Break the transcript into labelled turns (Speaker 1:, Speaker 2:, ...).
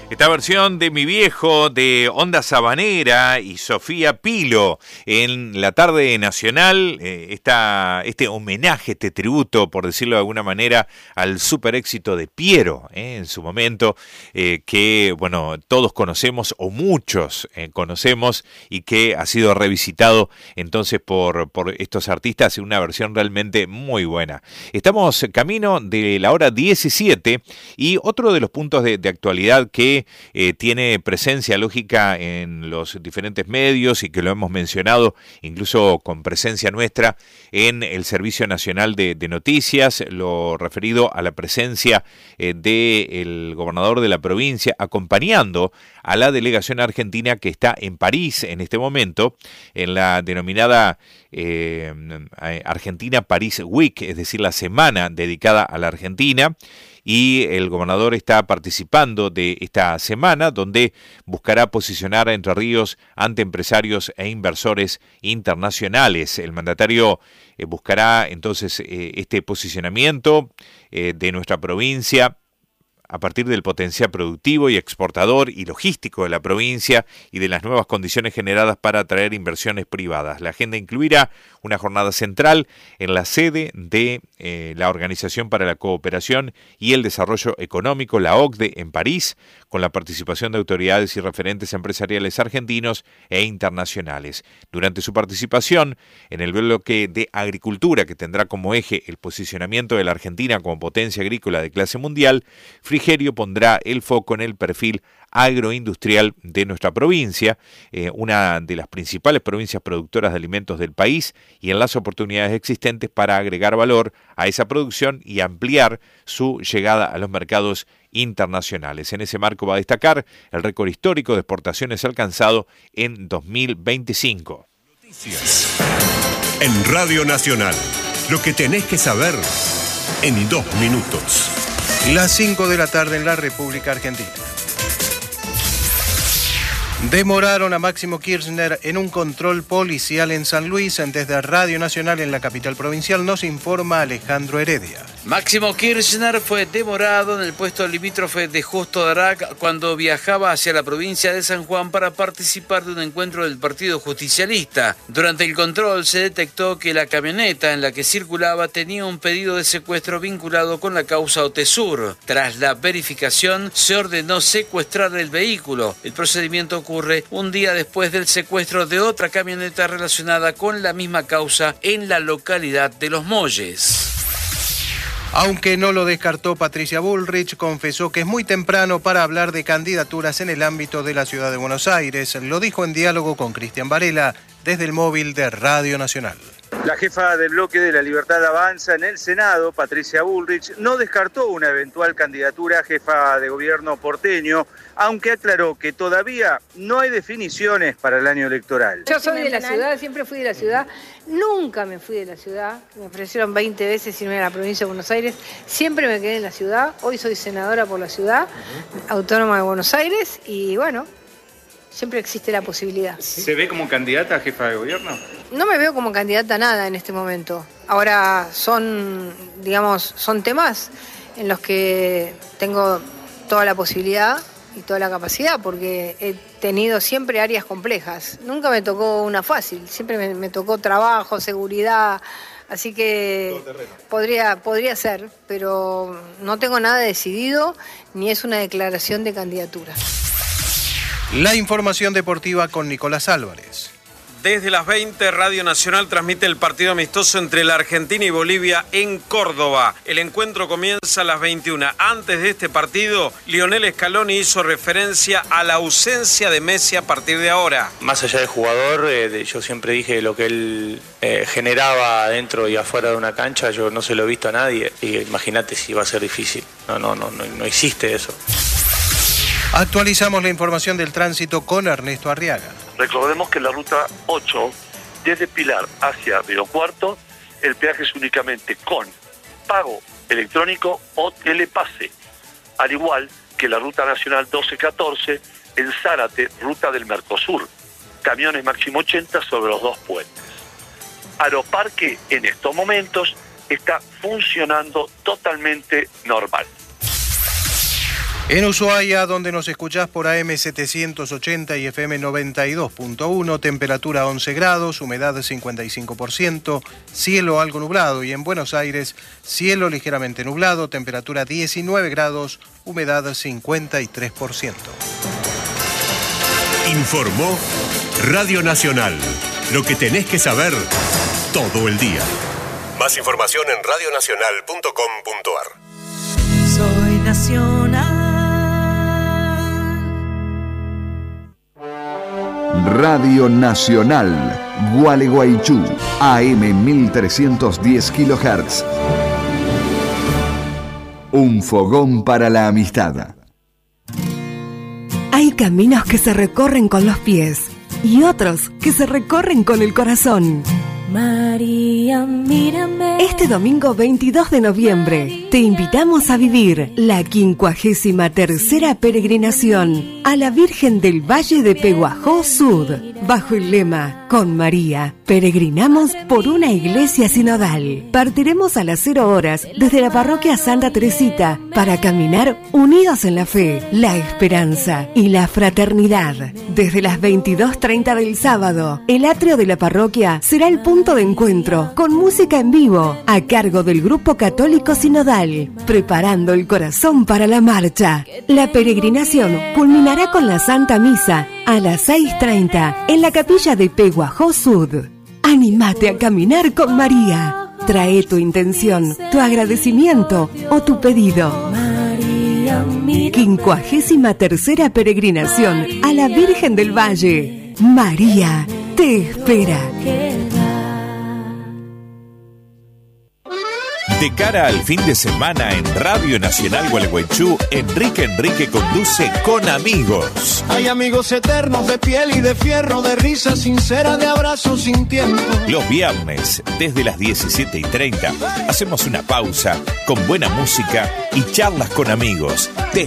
Speaker 1: Esta versión de Mi Viejo, de Onda Sabanera y Sofía Pilo en la tarde nacional, este homenaje, este tributo, por decirlo de alguna manera, al super éxito de Piero, en su momento, que, bueno, todos conocemos, o muchos conocemos, y que ha sido revisitado entonces por estos artistas en una versión realmente muy buena. Estamos camino de la hora 17 y otro de los puntos de actualidad que tiene presencia lógica en los diferentes medios y que lo hemos mencionado incluso con presencia nuestra en el Servicio Nacional de Noticias, lo referido a la presencia del gobernador de la provincia acompañando a la delegación argentina que está en París en este momento, en la denominada Argentina Paris Week, es decir, la semana dedicada a la Argentina. Y el gobernador está participando de esta semana donde buscará posicionar a Entre Ríos ante empresarios e inversores internacionales. El mandatario buscará entonces este posicionamiento de nuestra provincia a partir del potencial productivo y exportador y logístico de la provincia y de las nuevas condiciones generadas para atraer inversiones privadas. La agenda incluirá una jornada central en la sede de la Organización para la Cooperación y el Desarrollo Económico, la OCDE, en París, con la participación de autoridades y referentes empresariales argentinos e internacionales. Durante su participación en el bloque de agricultura, que tendrá como eje el posicionamiento de la Argentina como potencia agrícola de clase mundial, Frigerio pondrá el foco en el perfil agroindustrial de nuestra provincia, una de las principales provincias productoras de alimentos del país, y en las oportunidades existentes para agregar valor a esa producción y ampliar su llegada a los mercados internacionales. En ese marco va a destacar el récord histórico de exportaciones alcanzado en 2025.
Speaker 2: Noticias en Radio Nacional. Lo que tenés que saber en 2 minutos.
Speaker 3: Las 5 de la tarde en la República Argentina. Demoraron a Máximo Kirchner en un control policial en San Luis. Desde Radio Nacional en la capital provincial nos informa Alejandro Heredia.
Speaker 4: Máximo Kirchner fue demorado en el puesto limítrofe de Justo Darac cuando viajaba hacia la provincia de San Juan para participar de un encuentro del Partido Justicialista. Durante el control se detectó que la camioneta en la que circulaba tenía un pedido de secuestro vinculado con la causa Otesur. Tras la verificación se ordenó secuestrar el vehículo. El procedimiento ocurre un día después del secuestro de otra camioneta relacionada con la misma causa en la localidad de Los Molles.
Speaker 3: Aunque no lo descartó, Patricia Bullrich confesó que es muy temprano para hablar de candidaturas en el ámbito de la ciudad de Buenos Aires. Lo dijo en diálogo con Cristian Varela desde el móvil de Radio Nacional.
Speaker 5: La jefa del bloque de La Libertad Avanza en el Senado, Patricia Bullrich, no descartó una eventual candidatura a jefa de gobierno porteño, aunque aclaró que todavía no hay definiciones para el año electoral.
Speaker 6: Yo soy de la ciudad, siempre fui de la ciudad, nunca me fui de la ciudad, me ofrecieron 20 veces irme a la provincia de Buenos Aires, siempre me quedé en la ciudad, hoy soy senadora por la ciudad, autónoma de Buenos Aires y bueno, siempre existe la posibilidad.
Speaker 7: ¿Se ve como candidata a jefa de gobierno?
Speaker 6: No me veo como candidata a nada en este momento. Ahora son temas en los que tengo toda la posibilidad y toda la capacidad, porque he tenido siempre áreas complejas. Nunca me tocó una fácil, siempre me tocó trabajo, seguridad, así que podría ser, pero no tengo nada decidido, ni es una declaración de candidatura.
Speaker 3: La información deportiva con Nicolás Álvarez.
Speaker 8: Desde las 20, Radio Nacional transmite el partido amistoso entre la Argentina y Bolivia en Córdoba. El encuentro comienza a las 21. Antes de este partido, Lionel Scaloni hizo referencia a la ausencia de Messi a partir de ahora.
Speaker 9: Más allá del jugador, yo siempre dije lo que él generaba dentro y afuera de una cancha, yo no se lo he visto a nadie. Y imagínate si va a ser difícil. No existe eso.
Speaker 3: Actualizamos la información del tránsito con Ernesto Arriaga.
Speaker 10: Recordemos que en la ruta 8, desde Pilar hacia Río Cuarto, el peaje es únicamente con pago electrónico o telepase, al igual que la ruta nacional 1214 en Zárate, ruta del Mercosur, camiones máximo 80 sobre los 2 puentes. Aeroparque en estos momentos está funcionando totalmente normal.
Speaker 3: En Ushuaia, donde nos escuchás por AM 780 y FM 92.1, temperatura 11 grados, humedad 55%, cielo algo nublado. Y en Buenos Aires, cielo ligeramente nublado, temperatura 19 grados, humedad 53%.
Speaker 2: Informó Radio Nacional. Lo que tenés que saber todo el día. Más información en radionacional.com.ar.
Speaker 11: Soy Nacional.
Speaker 12: Radio Nacional, Gualeguaychú, AM 1310 kHz. Un fogón para la amistad.
Speaker 13: Hay caminos que se recorren con los pies y otros que se recorren con el corazón.
Speaker 11: María, mírame.
Speaker 13: Este domingo 22 de noviembre te invitamos a vivir la 53ª peregrinación a la Virgen del Valle de Peguajó Sud, bajo el lema Con María, peregrinamos por una iglesia sinodal. Partiremos a las 0 horas desde la parroquia Santa Teresita para caminar unidos en la fe, la esperanza y la fraternidad. Desde las 22:30 del sábado, el atrio de la parroquia será el punto de encuentro con música en vivo a cargo del Grupo Católico Sinodal, preparando el corazón para la marcha. La peregrinación culminará con la Santa Misa a las 6:30 en la capilla de Peguajó Sud. Anímate a caminar con María. Trae tu intención, tu agradecimiento o tu pedido. 53ª peregrinación a la Virgen del Valle. María te espera.
Speaker 1: De cara al fin de semana en Radio Nacional Gualeguaychú, Enrique conduce Con Amigos.
Speaker 14: Hay amigos eternos de piel y de fierro, de risa sincera, de abrazos sin tiempo.
Speaker 1: Los viernes, desde las 17:30, hacemos una pausa con buena música y charlas con amigos.